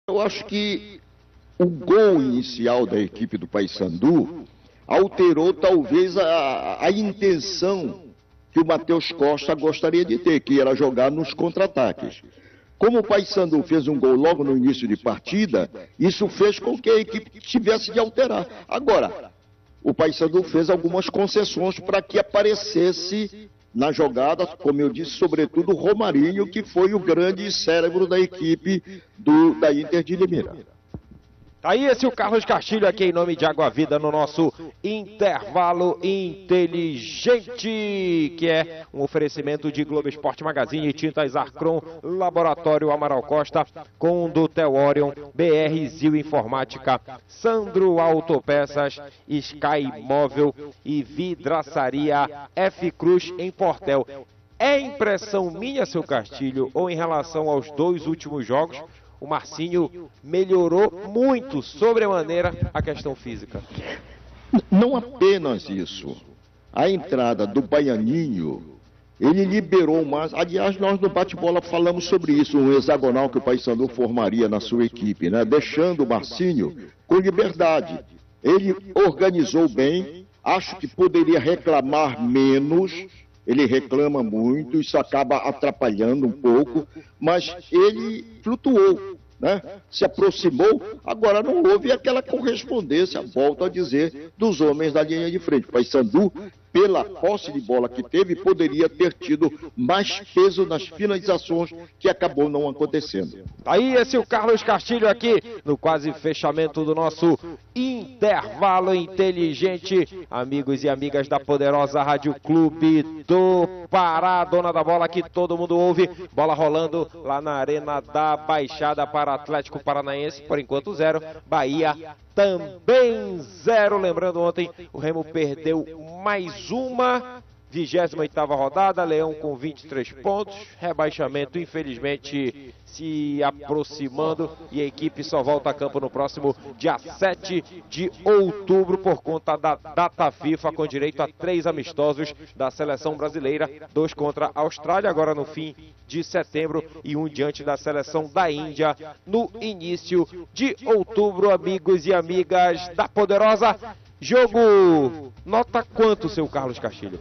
Eu acho que o gol inicial da equipe do Paysandu alterou talvez a intenção que o Matheus Costa gostaria de ter, que era jogar nos contra-ataques. Como o Paysandu fez um gol logo no início de partida, isso fez com que a equipe tivesse de alterar. Agora, o Paysandu fez algumas concessões para que aparecesse na jogada, como eu disse, sobretudo o Romarinho, que foi o grande cérebro da equipe da Inter de Limeira. Aí esse é o Carlos Castilho aqui em nome de Água Vida no nosso intervalo inteligente, que é um oferecimento de Globo Esporte Magazine, Tintas Arcron, Laboratório Amaral Costa, Condutel Orion, BR Zil Informática, Sandro Autopeças, Sky Móvel e Vidraçaria F Cruz em Portel. É impressão minha, seu Castilho, ou em relação aos dois últimos jogos, o Marcinho melhorou muito, sobremaneira, a questão física? Não apenas isso. A entrada do Baianinho, ele liberou mais. Aliás, nós no bate-bola falamos sobre isso, um hexagonal que o Paysandu formaria na sua equipe, né? Deixando o Marcinho com liberdade. Ele organizou bem, acho que poderia reclamar menos. Ele reclama muito, isso acaba atrapalhando um pouco, mas ele flutuou, né? Se aproximou, agora não houve aquela correspondência, volto a dizer, dos homens da linha de frente. O Paysandu, pela posse de bola que teve, poderia ter tido mais peso nas finalizações, que acabou não acontecendo. Aí esse é o Carlos Castilho aqui, no quase fechamento do nosso intervalo inteligente. Amigos e amigas da poderosa Rádio Clube do Pará, dona da bola que todo mundo ouve. Bola rolando lá na Arena da Baixada para Atlético Paranaense, por enquanto 0. Bahia também 0. Lembrando, ontem o Remo perdeu mais uma. 28ª rodada, Leão com 23 pontos, rebaixamento infelizmente se aproximando e a equipe só volta a campo no próximo dia 7 de outubro por conta da data FIFA, com direito a 3 amistosos da seleção brasileira, 2 contra a Austrália agora no fim de setembro e 1 diante da seleção da Índia no início de outubro. Amigos e amigas da poderosa, jogo nota quanto, seu Carlos Castilho?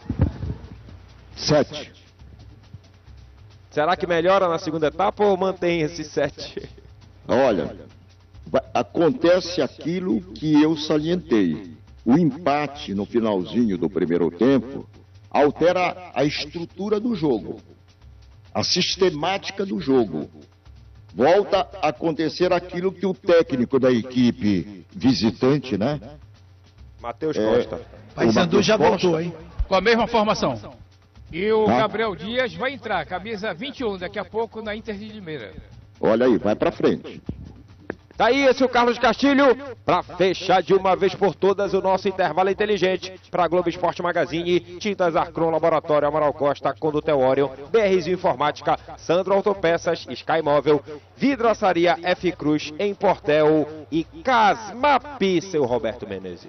7. Será que melhora na segunda etapa ou mantém esse 7? Olha, acontece aquilo que eu salientei. O empate no finalzinho do primeiro tempo altera a estrutura do jogo, a sistemática do jogo. Volta a acontecer aquilo que o técnico da equipe visitante, né? Matheus Costa. Paysandu já voltou, hein? Com a mesma formação. E o Gabriel Dias vai entrar, camisa 21, daqui a pouco na Inter de Limeira. Olha aí, vai pra frente. Daí esse é o Carlos Castilho, para fechar de uma vez por todas o nosso intervalo inteligente, para Globo Esporte Magazine, Tintas Arcron, Laboratório Amaral Costa, Condutel Orion, BR Informática, Sandro Autopeças, Sky Móvel, Vidraçaria F Cruz em Portel e Casmap, seu Roberto Menezes.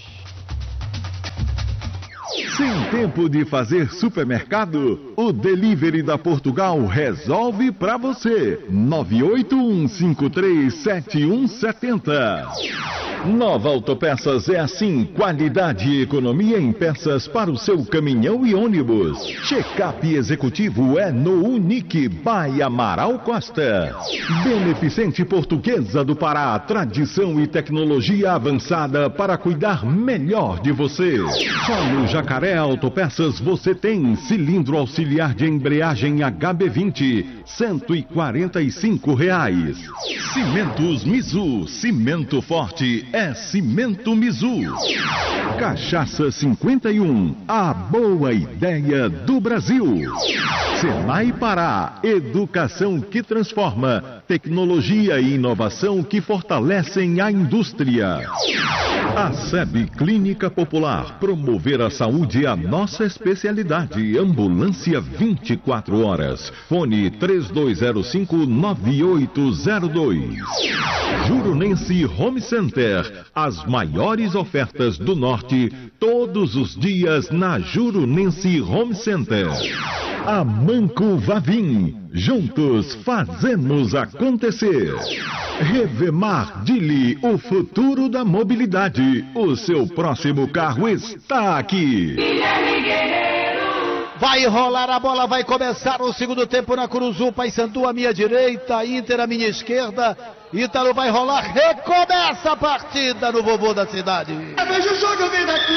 Sem tempo de fazer supermercado? O Delivery da Portugal resolve para você. 981537170. Nova Autopeças é assim, qualidade e economia em peças para o seu caminhão e ônibus. Check-up executivo é no Unique by Amaral Costa. Beneficente Portuguesa do Pará, tradição e tecnologia avançada para cuidar melhor de você. Só no Jacaré Autopeças você tem cilindro auxiliar de embreagem HB20, R$145. Cimentos Mizu, cimento forte é Cimento Mizu. Cachaça 51, a boa ideia do Brasil. Senai Pará, educação que transforma, tecnologia e inovação que fortalecem a indústria. A SEB Clínica Popular, promover a saúde é a nossa especialidade. Ambulância 24 horas. Fone 3205-9802. Jurunense Home Center, as maiores ofertas do Norte, todos os dias na Jurunense Home Center. Amanco Vavim, juntos fazemos acontecer. Revemar Dili, o futuro da mobilidade. O seu próximo carro está aqui. Vai rolar a bola, vai começar o segundo tempo na Curuzu. Paysandu à minha direita, Inter à minha esquerda. Ítalo vai rolar, recomeça a partida no vovô da cidade. Veja o jogo, vem daqui.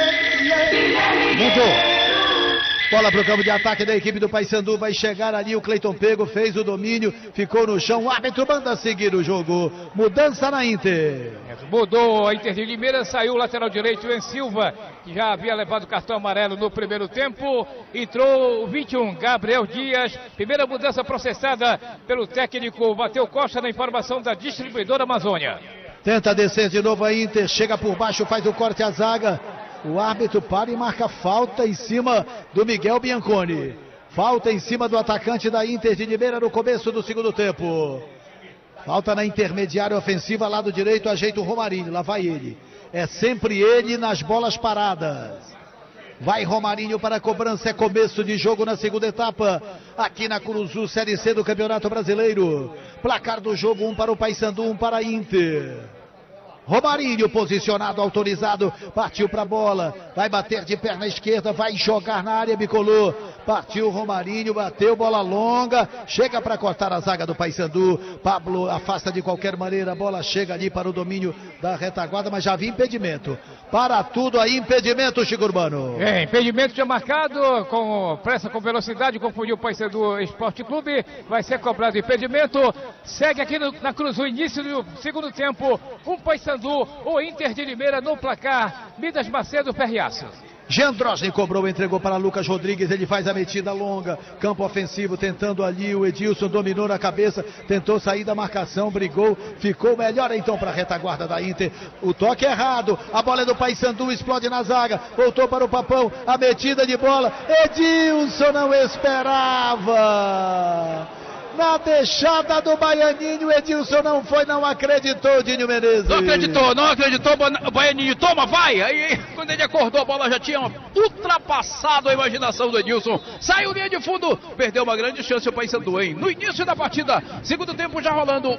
Muito. Bola para o campo de ataque da equipe do Paysandu, vai chegar ali o Cleiton Pego, fez o domínio, ficou no chão, o árbitro manda seguir o jogo. Mudança na Inter. Mudou a Inter de Limeira, saiu o lateral direito, o En Silva, que já havia levado cartão amarelo no primeiro tempo. Entrou o 21, Gabriel Dias. Primeira mudança processada pelo técnico Mateu Costa na informação da distribuidora Amazônia. Tenta descer de novo a Inter, chega por baixo, faz o corte à zaga. O árbitro para e marca falta em cima do Miguel Bianconi. Falta em cima do atacante da Inter de Limeira no começo do segundo tempo. Falta na intermediária ofensiva, lado direito, ajeita o Romarinho, lá vai ele. É sempre ele nas bolas paradas. Vai Romarinho para a cobrança, é começo de jogo na segunda etapa, aqui na Curuzu, Série C do Campeonato Brasileiro. Placar do jogo, 1 para o Paysandu, 1 para a Inter. Romarinho posicionado, autorizado, partiu para a bola, vai bater de perna esquerda, vai jogar na área, bicolou, partiu Romarinho, bateu, bola longa, chega para cortar a zaga do Paysandu. Pablo afasta de qualquer maneira, a bola chega ali para o domínio da retaguarda, mas já havia impedimento. Para tudo aí, impedimento, Chico Urbano. Impedimento já marcado, com pressa, com velocidade, confundiu o Paysandu Esporte Clube, vai ser cobrado impedimento. Segue aqui na Cruz o início do segundo tempo, Paysandu, o Inter de Limeira no placar, Midas Macedo, Ferriaço. Jean Drosny cobrou, entregou para Lucas Rodrigues, ele faz a metida longa, campo ofensivo, tentando ali, o Edilson dominou na cabeça, tentou sair da marcação, brigou, ficou melhor então para a retaguarda da Inter. O toque errado, a bola é do Paysandu, explode na zaga, voltou para o Papão, a metida de bola, Edilson não esperava. Na deixada do Baianinho, Edilson não foi, não acreditou, Dinho Menezes. Não acreditou, o Baianinho, toma, vai! Aí, quando ele acordou, a bola já tinha ultrapassado a imaginação do Edilson. Saiu linha de fundo, perdeu uma grande chance o Paysandu, hein? No início da partida, segundo tempo já rolando,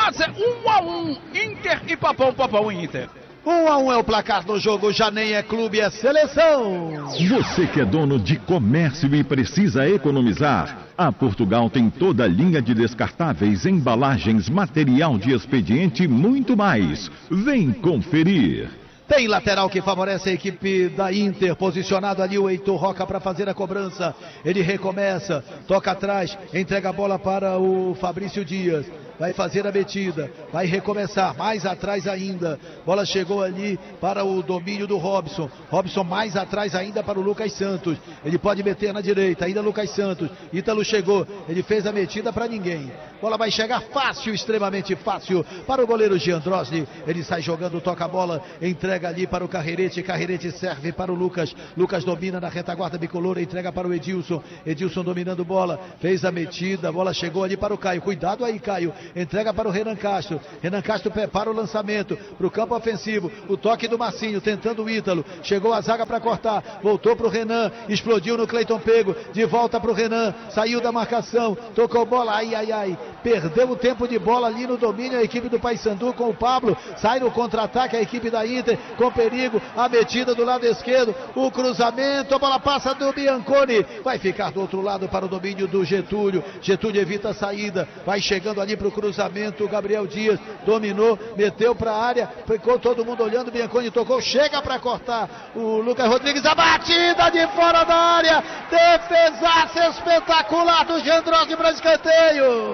1-1, Inter e Papão e Inter. 1-1 é o placar do jogo, já nem é clube, é seleção. Você que é dono de comércio e precisa economizar, a Portugal tem toda a linha de descartáveis, embalagens, material de expediente e muito mais. Vem conferir. Tem lateral que favorece a equipe da Inter, posicionado ali o Heitor Roca para fazer a cobrança. Ele recomeça, toca atrás, entrega a bola para o Fabrício Dias. Vai fazer a metida, vai recomeçar, mais atrás ainda. Bola chegou ali para o domínio do Robson. Robson mais atrás ainda para o Lucas Santos. Ele pode meter na direita, ainda Lucas Santos. Ítalo chegou, ele fez a metida para ninguém. Bola vai chegar fácil, extremamente fácil, para o goleiro Jean Drosny. Ele sai jogando, toca a bola, entrega ali para o Carrerete. Carrerete serve para o Lucas. Lucas domina na retaguarda bicolor, entrega para o Edilson. Edilson dominando bola, fez a metida, a bola chegou ali para o Caio. Cuidado aí, Caio. Entrega para o Renan Castro. Renan Castro prepara o lançamento para o campo ofensivo. O toque do Marcinho, tentando o Ítalo. Chegou a zaga para cortar. Voltou para o Renan. Explodiu no Cleiton Pego. De volta para o Renan. Saiu da marcação. Tocou bola. Ai. Perdeu o tempo de bola ali no domínio. A equipe do Paysandu com o Pablo. Sai no contra-ataque a equipe da Inter. Com perigo. A metida do lado esquerdo. O cruzamento. A bola passa do Bianconi. Vai ficar do outro lado para o domínio do Getúlio. Getúlio evita a saída. Vai chegando ali para o cruzamento, o Gabriel Dias dominou, meteu para a área, ficou todo mundo olhando, Bianconi tocou, chega para cortar o Lucas Rodrigues, a batida de fora da área, defesaça espetacular do Jean Drosny para escanteio.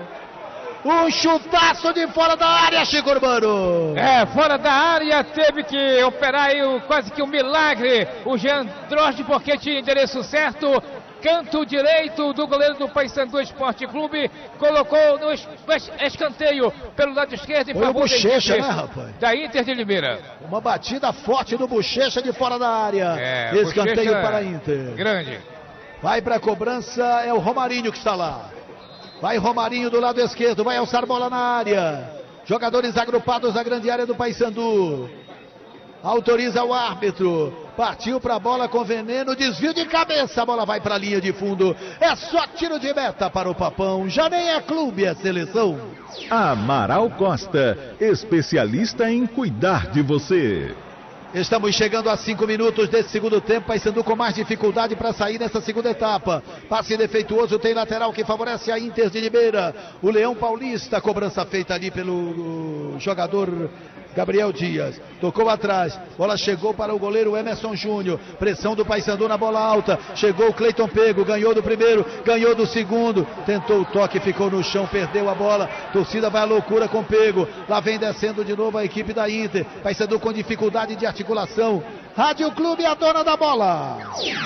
Um chutaço de fora da área, Chico Urbano. Fora da área, teve que operar aí quase que um milagre o Jean Drosny, porque tinha endereço certo. Canto direito do goleiro do Paysandu Esporte Clube, colocou no escanteio pelo lado esquerdo e favor Bochecha, né, rapaz? Da Inter de Limeira. Uma batida forte do Bochecha de fora da área. Escanteio para a Inter. Grande. Vai para a cobrança, é o Romarinho que está lá. Vai Romarinho do lado esquerdo, vai alçar bola na área. Jogadores agrupados na grande área do Paysandu. Autoriza o árbitro. Partiu para a bola com veneno. Desvio de cabeça. A bola vai para a linha de fundo. É só tiro de meta para o Papão. Já nem é clube, é seleção. Amaral Costa, especialista em cuidar de você. Estamos chegando a 5 minutos desse segundo tempo. Paysandu com mais dificuldade para sair nessa segunda etapa. Passe defeituoso, tem lateral que favorece a Inter de Limeira. O Leão Paulista, cobrança feita ali pelo jogador Gabriel Dias. Tocou atrás, bola chegou para o goleiro Emerson Júnior. Pressão do Paysandu na bola alta. Chegou o Cleiton Pego, ganhou do primeiro, ganhou do segundo. Tentou o toque, ficou no chão, perdeu a bola. Torcida vai à loucura com Pego. Lá vem descendo de novo a equipe da Inter. Paysandu com dificuldade de articulação. Rádio Clube, a dona da bola.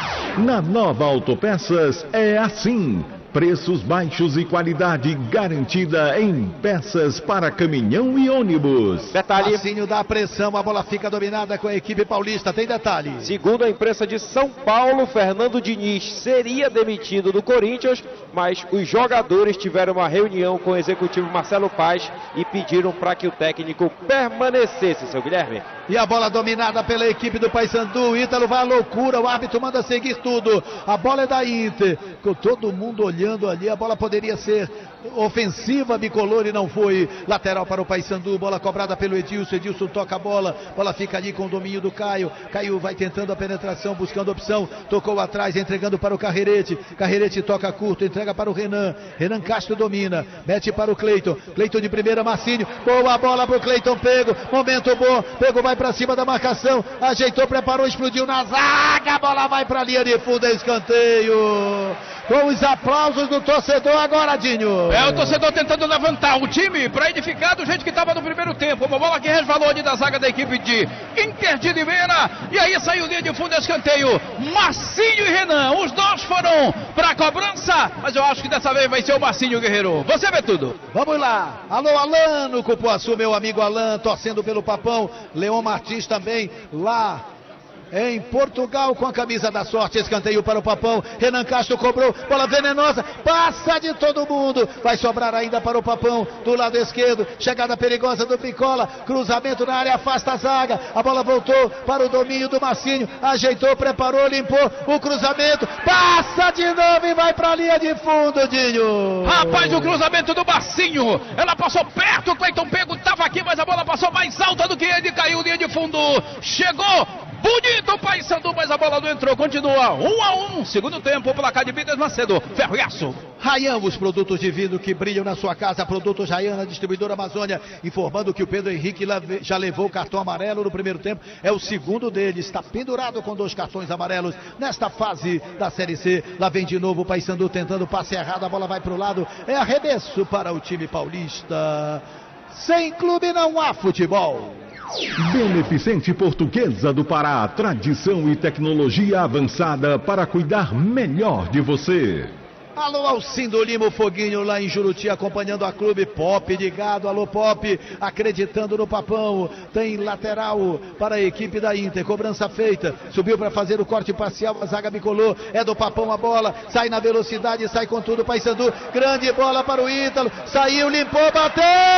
Na Nova Autopeças é assim. Preços baixos e qualidade garantida em peças para caminhão e ônibus. Detalhe. Massinho dá pressão, a bola fica dominada com a equipe paulista. Tem detalhe. Segundo a imprensa de São Paulo, Fernando Diniz seria demitido do Corinthians, mas os jogadores tiveram uma reunião com o executivo Marcelo Paz e pediram para que o técnico permanecesse, seu Guilherme. E a bola dominada pela equipe do Paysandu. O Ítalo vai à loucura, o árbitro manda seguir tudo. A bola é da Inter, com todo mundo olhando ali. A bola poderia ser ofensiva, bicolor, e não foi. Lateral para o Paysandu, bola cobrada pelo Edilson. Edilson toca a bola, bola fica ali com o domínio do Caio. Caio vai tentando a penetração, buscando opção. Tocou atrás, entregando para o Carrerete. Carrerete toca curto, entrega para o Renan. Renan Castro domina, mete para o Cleiton. Cleiton de primeira, Marcinho. Boa bola para o Cleiton Pego. Momento bom, Pego vai para cima da marcação. Ajeitou, preparou, explodiu na zaga. A bola vai para a linha de fundo, é escanteio. Com os aplausos do torcedor agora, Dinho. É o torcedor tentando levantar o time para edificar do jeito que estava no primeiro tempo. Uma bola que resvalou ali da zaga da equipe de Inter de Limeira. E aí saiu linha de fundo, escanteio. Marcinho e Renan, os dois foram para a cobrança. Mas eu acho que dessa vez vai ser o Marcinho Guerreiro. Você vê tudo. Vamos lá. Alô, Alan, no Cupuaçu, meu amigo Alan, torcendo pelo Papão. Leon Martins também lá em Portugal com a camisa da sorte. Escanteio para o Papão. Renan Castro cobrou, bola venenosa, passa de todo mundo, vai sobrar ainda para o Papão do lado esquerdo. Chegada perigosa do Picola, cruzamento na área, afasta a zaga. A bola voltou para o domínio do Marcinho, ajeitou, preparou, limpou o cruzamento, passa de novo e vai para a linha de fundo, Dinho. Rapaz, o cruzamento do Marcinho, ela passou perto, o Cleiton Pego estava aqui, mas a bola passou mais alta do que ele, caiu linha de fundo, chegou bonito o Paysandu, mas a bola não entrou. Continua 1-1, segundo tempo, o placar de Vidas Macedo, Ferro e Aço. Rayan, os produtos de vidro que brilham na sua casa. Produtos Rayan, na distribuidora Amazônia, informando que o Pedro Henrique já levou o cartão amarelo no primeiro tempo. É o segundo dele, está pendurado com 2 cartões amarelos nesta fase da Série C. Lá vem de novo o Paysandu tentando passe errado, a bola vai para o lado. É arremesso para o time paulista. Sem clube não há futebol. Beneficente Portuguesa do Pará, tradição e tecnologia avançada para cuidar melhor de você. Alô, Alcindo Lima, o Foguinho lá em Juruti, acompanhando a clube. Pop de gado, alô Pop, acreditando no Papão. Tem lateral para a equipe da Inter, cobrança feita, subiu para fazer o corte parcial, a zaga bicolou, é do Papão a bola, sai na velocidade, sai com tudo, Paysandu, grande bola para o Ítalo, saiu, limpou, bateu!